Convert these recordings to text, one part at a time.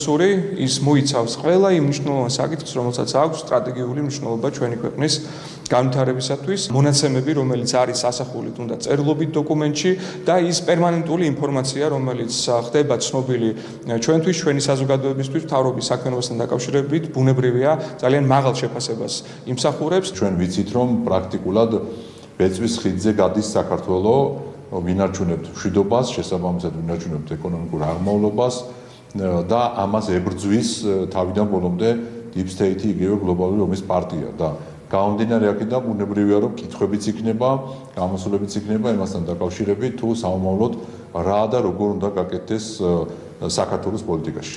ის მოიცავს ყველა იმ მნიშვნელოვან საკითხს, რომელსაც აქვს სტრატეგიული მნიშვნელობა ჩვენი ქვეყნის განვითარებისათვის, მონაცემები, რომელიც არის ასახული თუნდაც წერილობით დოკუმენტში და ის პერმანენტული ინფორმაცია, რომელიც ხდება ცნობილი ჩვენთვის, ჩვენი საზოგადოებისთვის, მთავრობის საქმიანობასთან დაკავშირებით, ბუნებრივია, ძალიან მაღალ შეფასებას იმსახურებს. ჩვენ ვიცით, რომ პრაქტიკულად ბეწვის ხიდზე გადის საქართველო, ვინარჩუნებთ მშვიდობას, შესაბამისად ვინარჩუნებთ ეკონომიკურ აღმავლობას და ამას ებრძვის თავიდან ბოლომდე Deep State-ი, იგივე გლობალური ომის პარტია და გამომდინარე აქედან ბუნებრივია, რომ კითხვებიც იქნება, გამოსულებიც იქნება იმასთან დაკავშირებით, თუ სამომავლოდ რა და როგორ უნდა გაკეთდეს საქართველოს პოლიტიკაში.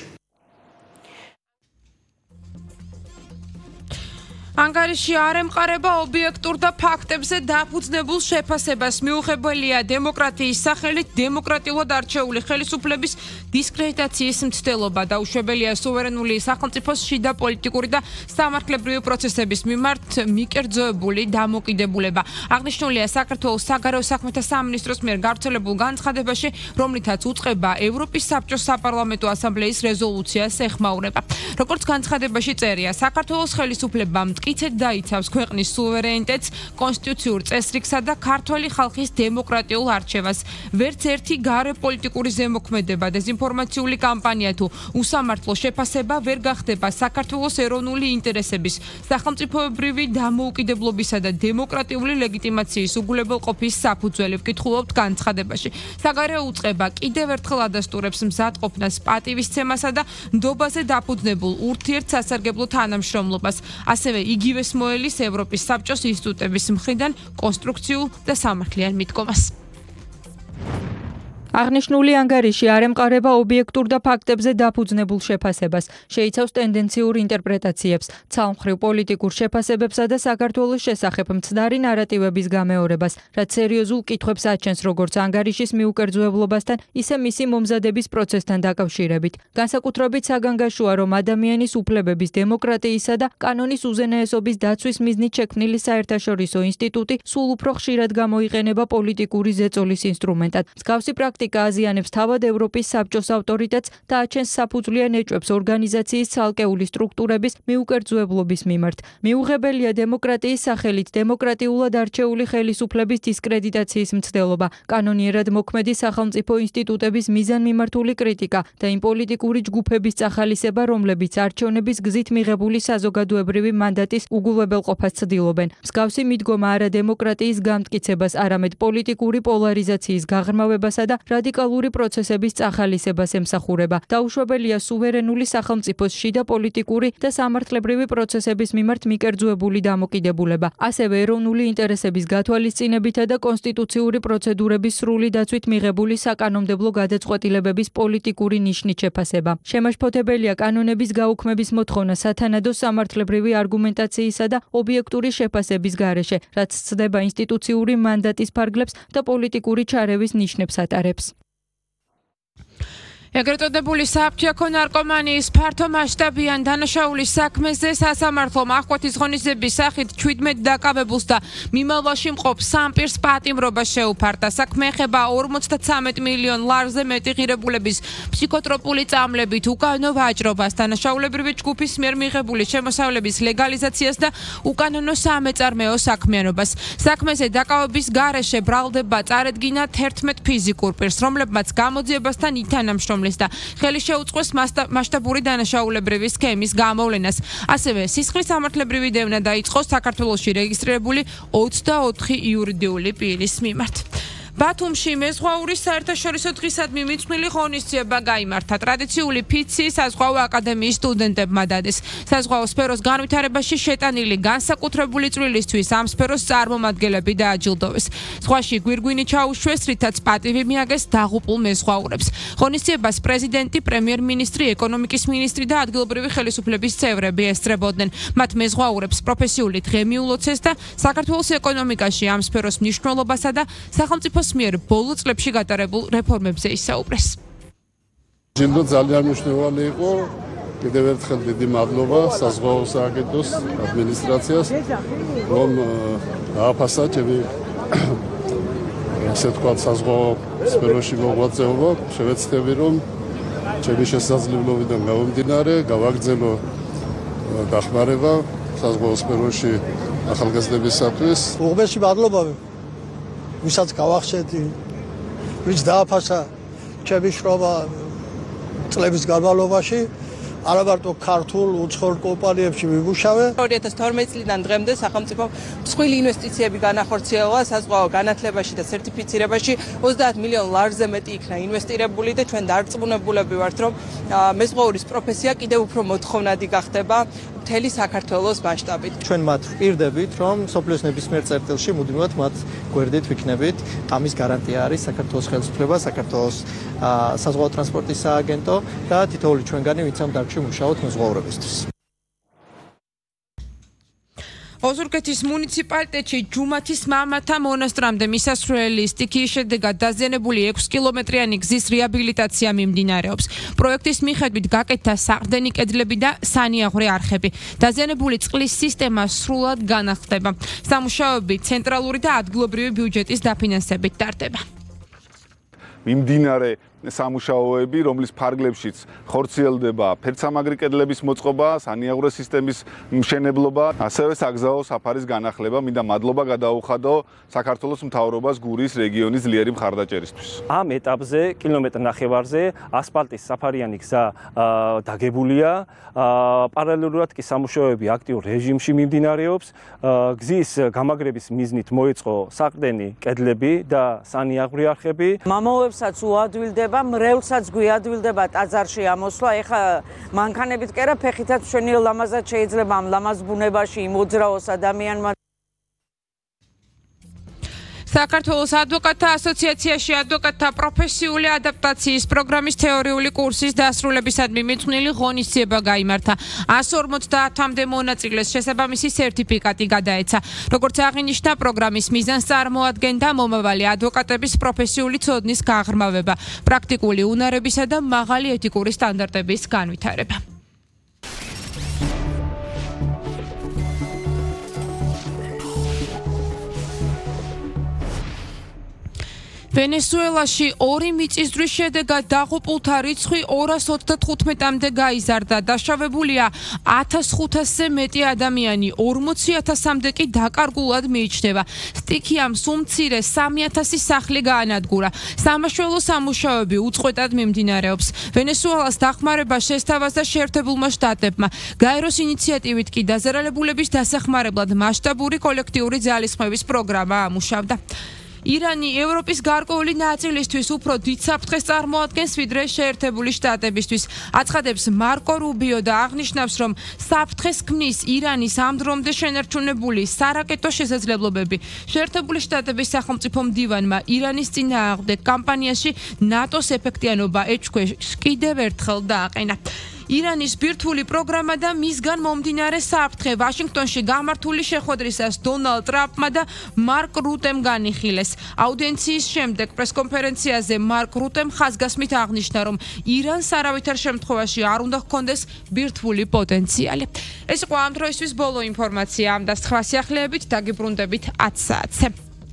ანგარიში არ ემყარება ობიექტურ და ფაქტებზე დაფუძნებულ შეფასებას. მიუღებელია დემოკრატიის სახელით დემოკრატიულად არჩეული ხელისუფლების დისკრედიტაციის მცდელობა. დაუშვებელია სუვერენული სახელმწიფოს შიდა პოლიტიკური და სამართლებრივი პროცესების მიმართ მიკერძოებული დამოკიდებულება. აღნიშნულია საქართველოს საგარეო საქმეთა სამინისტროს მიერ გავრცელებულ განცხადებაში, რომლითაც უწყება ევროპის საბჭოს საპარლამენტო ასამბლეის რეზოლუციას ეხმაურება. როგორც განცხადებაში წერია, საქართველოს ხელისუფლებამ მტკიცედ დაიცავს ქვეყნის სუვერენიტეტს, კონსტიტუციურ წესრიგსა და ქართველი ხალხის დემოკრატიულ არჩევას. ვერც ერთი გარეპოლიტიკური ზემოქმედება, დეზინფორმაციული კამპანია თუ უსამართლო შეფასება ვერ გახდება საქართველოს ეროვნული ინტერესების, სახელმწიფოებრივი დამოუკიდებლობისა და დემოკრატიული ლეგიტიმაციის უგულებელყოფის საფუძველი, ვკითხულობთ განცხადებაში. საგარეო უწყება კიდევ ერთხელ ადასტურებს მზადყოფნას, პატივისცემასა და ნდობაზე დაფუძნებულ ურთიერთსასარგებლო თანამშრომლობას. ასევე იგივეს მოელის ევროპის საბჭოს ინსტიტუტების მხრიდან კონსტრუქციულ და სამართლიან მიდგომას. აღნიშნული ანგარიში არ ემყარება ობიექტურ და ფაქტებზე დაფუძნებულ შეფასებას, შეიცავს ტენდენციურ ინტერპრეტაციებს, ცალმხრივ პოლიტიკურ შეფასებებსა და საქართველოს შესახებ მცდარი ნარატივების გამეორებას, რაც სერიოზულ კითხვებს აჩენს როგორც ანგარიშის მიუკერძოებლობასთან, ისე მისი მომზადების პროცესთან დაკავშირებით. განსაკუთრებით საგანგაშოა, რომ ადამიანის უფლებების, დემოკრატიისა და კანონის უზენაესობის დაცვის მიზნით შექმნილი საერთაშორისო ინსტიტუტი სულ უფრო ხშირად გამოიყენება პოლიტიკური ზეწოლის ინსტრუმენტად. მსგავსი პრაქტიკა აზიანებს თავად ევროპის საბჭოს ავტორიტეტს და აჩენს საფუძვლიან ეჭვებს ორგანიზაციის ცალკეული სტრუქტურების მიუკერძოებლობის მიმართ. მიუღებელია დემოკრატიის სახელით დემოკრატიულად არჩეული ხელისუფლების დისკრედიტაციის მცდელობა, კანონიერად მოქმედი სახელმწიფო ინსტიტუტების მიზანმიმართული კრიტიკა და იმ პოლიტიკური ჯგუფების წახალისება, რომლებიც არჩევნების გზით მიღებული საზოგადოებრივი მანდატის უგულებელყოფას ცდილობენ. მსგავსი მიდგომა არა დემოკრატიის გამტკიცებას, არამედ პოლიტიკური პოლარიზაციის გაღრმავებასა და რადიკალური პროცესების წახალისებას ემსახურება. დაუშვებელია სუვერენული სახელმწიფოს შიდა პოლიტიკური და სამართლებრივი პროცესების მიმართ მიკერძოებული დამოკიდებულება. ასევე ეროვნული ინტერესების გათვალისწინებითა და კონსტიტუციური პროცედურების სრული დაცვით მიღებული საკანონმდებლო გადაწყვეტილებების პოლიტიკური ნიშნით შეფასება. შემაშფოთებელია კანონების გაუქმების მოთხოვნა სათანადო სამართლებრივი არგუმენტაციისა და ობიექტური შეფასების გარეშე, რაც ცდება ინსტიტუციური მანდატის ფარგლებს და პოლიტიკური ჩარევის ნიშნებს ატარებს. ეგრეთ წოდებული საფთიაქო ნარკომანიის ფართო მასშტაბიან დანაშაულის საქმეზე სასამართლომ აღკვეთის ღონისძიების სახით 17 დაკავებულს და მიმალვაში მყოფ სამ პირს პატიმრობა შეუფარდა. საქმე ეხება 53 მილიონ ლარზე მეტი ღირებულების ფსიქოტროპული წამლებით უკანონო ვაჭრობას, დანაშაულებრივი ჯგუფის მიერ მიღებული შემოსავლების ლეგალიზაციას და უკანონო სამეწარმეო საქმიანობას. საქმეზე დაკავების გარეშე ბრალდება წარედგინა 11 ფიზიკურ პირს, რომლებმაც გამოძიებასთან ითანამშრომლეს და ხელი შეუწყოს მასშტაბური დანაშაულებრივი სქემის გამოვლენას. ასევე სისხლის სამართლებრივი დევნა დაიწყო საქართველოში რეგისტრირებული 24 იურიდიული პირის მიმართ. ბათუმში მეზღვაურის საერთაშორისო დღისადმი მიძღვნილი ღონისძიება გაიმართა. ტრადიციული ფიცი საზღვაო აკადემიის სტუდენტებმა დადეს. საზღვაო სფეროს განვითარებაში შეტანილი განსაკუთრებული წვლილისთვის ამ სფეროს წარმომადგენლები დააჯილდოვეს. ზღვაში გვირგვინი ჩაუშვეს, რითაც პატივი მიაგეს დაღუპულ მეზღვაურებს. ღონისძიებას პრეზიდენტი, პრემიერ-მინისტრი, ეკონომიკის მინისტრი და ადგილობრივი ხელისუფლების წევრები ესწრებოდნენ. მათ მეზღვაურებს პროფესიული დღე მიულოცეს და საქართველოს ეკონომიკაში ამ სფეროს მნიშვნელობასა და სახელმწიფო მიერ ბოლო წლებში გატარებულ რეფორმებზე ისაუბრეს. ჯილდო ძალიან მნიშვნელოვანი იყო. კიდევ ერთხელ დიდი მადლობა საზღვაო სააგენტოს ადმინისტრაციას, რომ დააფასა ჩემი ასე თქვა საზღვაო სფეროში მოღვაწეობა. შევეცდები, რომ ჩემი შესაძლებლობიდან გამომდინარე გავაგრძელო დახმარება საზღვაო სფეროში ახალგაზრდებისათვის. უღბესი მადლობა ვისაც გავახშეთი, ვინც დააფასა ჩემი შრომა წლების განმავლობაში. არა მარტო ქართულ უცხოურ კომპანიებში ვიმუშავე. 2012 წლიდან დღემდე სახელმწიფო მსხვილი ინვესტიციები განახორციელა საზღვაო განათლებაში და სერტიფიცირებაში 30 მილიონ ლარზე მეტი იქნა ინვესტირებული და ჩვენ დარწმუნებულები ვართ, რომ მეზღვაურის პროფესია კიდევ უფრო მოთხოვნადი გახდება მთელი საქართველოს მასშტაბით. ჩვენ მათ ვპირდებით, რომ სოფლიოს ნებისმიერ წერტილში მუდმივად მათ გვერდით ვიქნებით. ამის გარანტია არის საქართველოს ხელისუფლება, საქართველოს საზღვაო ტრანსპორტის სააგენტო და თითოეული ჩვენგანი, ვინც ამ დარგში მუშაობთ მეზღვაურებისთვის. ოზურგეთის მუნიციპალიტეტში ჯუმათის მამათა მონასტრამდე მისასვლელი სტიქიის შედეგად დაზიანებული 6 კილომეტრიანი გზის რეაბილიტაცია მიმდინარეობს. პროექტის მიხედვით გაკეთდა საყრდენი კედლები და სანიაღვრე არხები. დაზიანებული წყლის სისტემა სრულად განახლდება. სამუშაოები ცენტრალური და ადგილობრივი ბიუჯეტის დაფინანსებით ტარდება. მიმდინარე სამუშაოები, რომლის ფარგლებშიც ხორციელდება ფერცამაგრი კედლების მოწყობა, სანიაღვრე სისტემის მშენებლობა, ასევე საგზაო საფარის განახლება. მინდა მადლობა გადაუხადო საქართველოს მთავრობას გურიის რეგიონის ძლიერი მხარდაჭერისთვის. ამ ეტაპზე კილომეტრ ნახევარზე ასფალტის საფარიანი გზა დაგებულია, პარალელურად კი სამუშაოები აქტიურ რეჟიმში მიმდინარეობს. გზის გამაგრების მიზნით მოეწყო საყრდენი კედლები და სანიაღვრე არხები. მამაოებსაც უადვილდება, მრევლსაც გვიადვილდება ტაძარში ამოსვლა. ეხლა მანქანებით კი არა, ფეხითაც ჩვენი ლამაზად შეიძლება ამ ლამაზ ბუნებაში იმოძრაოს ადამიანმა. საქართველოს ადვოკატთა ასოციაციაში ადვოკატთა პროფესიული ადაპტაციის პროგრამის თეორიული კურსის დასრულებისადმი მიძღვნილი ღონისძიება გაიმართა. 150-მდე მონაწილეს შესაბამისი სერტიფიკატი გადაეცა. როგორც აღინიშნა, პროგრამის მიზანს წარმოადგენდა მომავალი ადვოკატების პროფესიული ცოდნის გაღრმავება, პრაქტიკული უნარებისა და მაღალი ეთიკური სტანდარტების განვითარება. ვენესუელაში 2 მიწისძვრის შედეგად დაღუპულთა რიცხვი 225-მდე გაიზარდა. დაშავებულია 1500-ზე მეტი ადამიანი, 40,000-მდე კი დაკარგულად მიიჩნევა. სტიქიამ სულ მცირე 3000 სახლი გაანადგურა. სამაშველო სამუშაოები უწყვეტად მიმდინარეობს. ვენესუელას დახმარება შესთავაზა შეერთებულმა შტატებმა. გაეროს ინიციატივით კი დაზარალებულების დასახმარებლად მასშტაბური კოლექტიური ძალისხმევის პროგრამა ამუშავდა. ირანი ევროპის გარკვეული ნაწილისთვის უფრო დიდ საფრთხეს წარმოადგენს ვიდრე შეერთებული შტატებისთვის. აცხადებს მარკო რუბიო და აღნიშნავს, რომ საფრთხეს ქმნის ირანის ამ დრომდე შენარჩუნებული სარაკეტო შესაძლებლობები. შეერთებული შტატების სახელმწიფო მდივანმა ირანის წინააღმდეგ კამპანიაში ნატოს ეფექტიანობა ეჭქვეშ კიდევ ერთხელ დააყენა. ირანის ბირთვული პროგრამა და მისგან მომდინარე საფრთხე ვაშინგტონში გამართული შეხვედრისას დონალდ ტრამპმა და მარკ რუტემ განიხილეს. აუდიენციის შემდეგ პრესკონფერენციაზე მარკ რუტემ ხაზგასმით აღნიშნა, რომ ირანს არავითარ შემთხვევაში არ უნდა ჰქონდეს ბირთვული პოტენციალი. ეს იყო ამ დროისთვის ბოლო ინფორმაცია. ამ და სხვა სიახლეებით დაგიბრუნდებით 10 საათზე.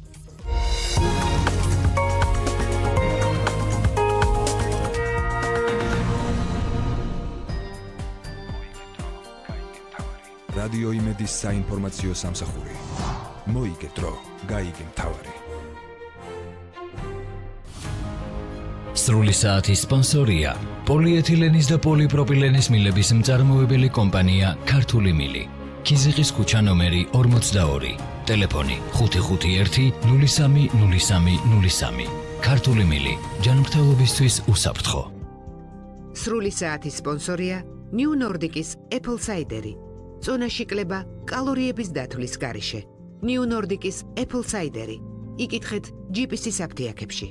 რადიო იმედის საინფორმაციო სამსახური. მოიგეთ დრო, გაიგე მთავარი. სრული საათის სპონსორია პოლიეთილენის და პოლიპროპილენის მილების მწარმოებელი კომპანია ქართული მილი. ქიზიყის ქუჩა ნომერი 42. ტელეფონი 551-030303. ქართული მილი. ჯანმრთელობისთვის უსაფრთხო. სრული საათის სპონსორია New Nordic-ის Apple Cider-ი. წონაში კლება კალორიების დათვლის გარეშე. New Nordic-ის Apple Cider-ი. იკითხეთ GPS-ის აფთიაქებში.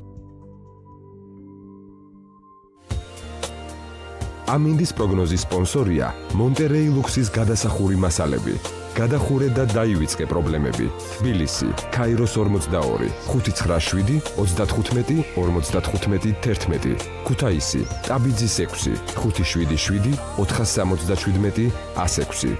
ამინდის პროგნოზის სპონსორია მონტერეი ლუქსის გადასახური მასალები. გადახურე და დაივიწყე პრობლემები. თბილისი, ქაიროს 42, 597, 35, 55, 11. ქუთაისი, ტაბიძის 6, 577, 477, 106.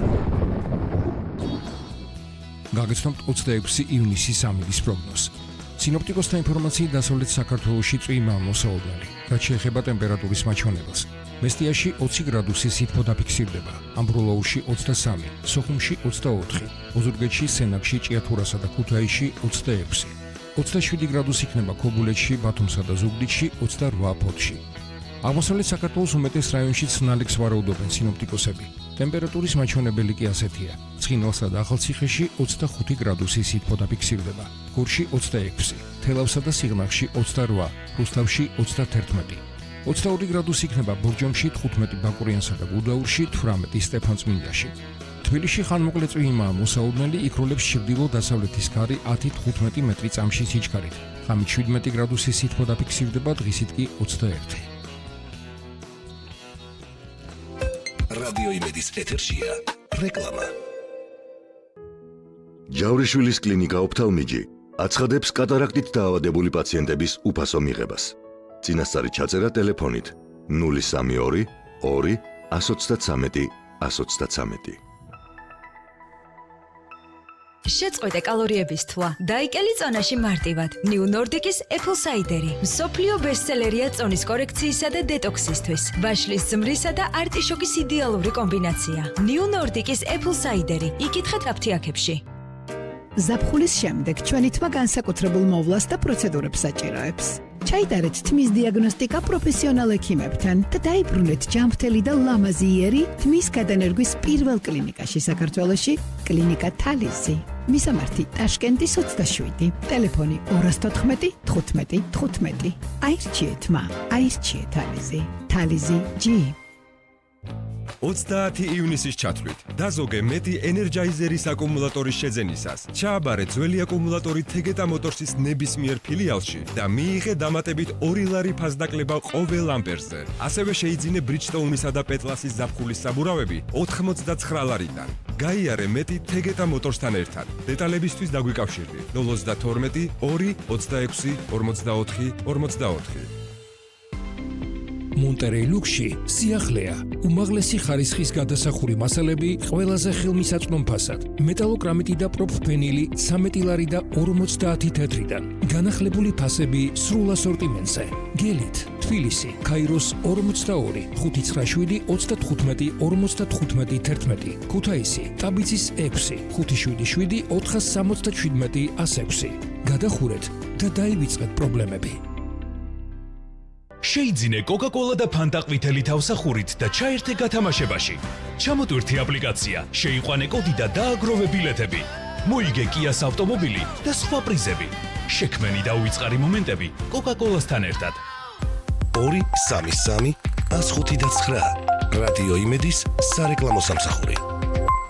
გაგაცნობთ 26 ივნისის ამინდის პროგნოზი. სინოპტიკოსთა ინფორმაციით დასავლეთ საქართველოში წვიმა მოსაუბრალი, რაც შეეხება ტემპერატურის მაჩვენებელს. მესტიაში 20 გრადუსი სითბო დაფიქსირდება, ამბროლოურში 23, სოხუმში 24, ოზურგეთში, სენაკში, ჭიათურასა და ქუთაისში 26. 27 გრადუსი იქნება ქობულეთში, ბათუმსა და ზუგდიდში 28 ფოთში. აღმოსავლეთ საქართველოს უმეტეს რაიონშიც ნალექს ვარაუდობენ სინოპტიკოსები. ტემპერატურის მაჩვენებელი კი ასეთია: ცხინვალსა და ახალციხეში 25 გრადუსი სითბო დაფიქსირდება, გორში 26, თელავსა და სიღნაღში 28, რუსთავში 31. 22 გრადუსი იქნება ბორჯომში, 15 ბაკურიანსა და გუდაურში, 18 სტეფანწმინდაში. თბილისში ხანმოკლე წვიმაა მოსაუბრელი, იქროლებს ჩრდილო-დასავლეთის ქარი 10-15 მეტრი წამში სიჩქარით. ღამით 17 გრადუსი სითბო დაფიქსირდება, დღისით კი 21. რადიო იმედის ეთერშია რეკლამა. ჯავრიშვილის კლინიკა ოფთალმიჯი აცხადებს კატარაქტით დაავადებული პაციენტების უფასო მიღებას. წინასწარი ჩაწერა ტელეფონით 032 2 133 133. შეწყვეტე კალორიების თვა. დაიკელი წონაში მარტივად. New Nordic-ის Apple Cider-ი. მსოფლიო ბესტსელერია წონის კორექციისა და დეტოქსისთვის. ვაშლის ზმრისა და არტიშოკის იდეალური კომბინაცია. New Nordic-ის Apple Cider-ი. იკითხეთ აფთიაქებში. ზაფხულის შემდეგ ჩვენი თმა განსაკუთრებულ მოვლას და პროცედურებს საჭიროებს. ჩაიტარეთ თმის დიაგნოსტიკა პროფესიონალ ექიმებთან და დაიბრუნეთ ჯანმრთელი და ლამაზი იერი თმის გადანერგვის პირველ კლინიკაში საქართველოში, კლინიკა თალიზი. მისამართი ტაშკენტის 27, ტელეფონი 214 15 15. აირჩიე თმა, აირჩიე თალიზი. თალიზი G. 30 ივნისის ჩათვლით დაზოგე მეტი ენერჯაიზერის აკუმულატორის შეძენისას. ჩააბარე ძველი აკუმულატორი თეგეტა მოტორსის ნებისმიერ ფილიალში და მიიღე დამატებით 2 ლარი ფასდაკლება ყოველ ამპერზე. ასევე შეიძინე ბრიჯსტოუნისა და პეტლასის ზაფხულის საბურავები 89 ლარიდან. გაიარე მეტი თეგეტა მოტორსთან ერთად. დეტალებისთვის დაგვიკავშირდით 032 2 26 44 44. მონტერეი ლუქსში სიახლეა, უმაღლესი ხარისხის გადასახური მასალები ყველაზე ხელმისაწვდომ ფასად. მეტალოკრამიტი და პროფფენილი 13 ლარი და 50 თეთრიდან. განახლებული ფასები სრულ ასორტიმენტზე. გელით, თბილისი, ქაიროს 42, 597 35 55 11. ქუთაისი, ტაბიცის 6, 577 467 106. გადახურეთ და დაივიწყეთ პრობლემები. შეიძინე Coca-Cola და Fanta ყვითელი თავსახურით და ჩაერთე გათამაშებაში. ჩამოტვირთი აპლიკაცია, შეიყვანე კოდი და დააგროვე ბილეთები. მოიგე Kia-ს ავტომობილი და სხვა პრიზები. შექმენი და უიწყარი მომენტები Coca-Cola-სთან ერთად. 233 105 და 9. რადიო იმედის სარეკლამო სამსახური.